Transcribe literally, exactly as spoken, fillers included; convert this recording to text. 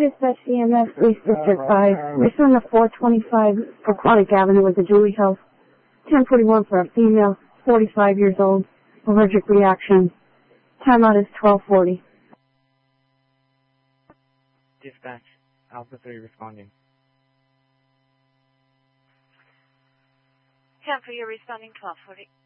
Dispatch E M S, East District five. Respond to four twenty-five Aquatic Avenue with the Dewey Health. ten forty-one for a female, forty-five years old, allergic reaction. Timeout is twelve forty. Dispatch, Alpha three responding. ten for you responding twelve forty.